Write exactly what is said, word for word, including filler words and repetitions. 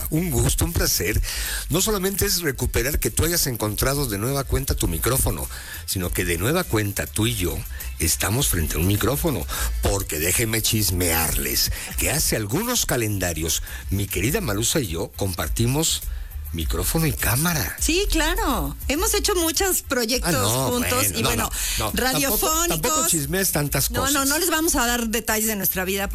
un gusto, un placer. No solamente es recuperar que tú hayas encontrado de nueva cuenta tu micrófono, sino que de nueva cuenta tú y yo estamos frente a un micrófono, porque déjenme chismearles que hace algunos calendarios mi querida Malusa y yo compartimos micrófono y cámara. Sí, claro. Hemos hecho muchos proyectos ah, no, juntos bueno, y no, bueno, no, no. radiofónicos. Tampoco, tampoco chismes tantas cosas. No, no, no les vamos a dar detalles de nuestra vida.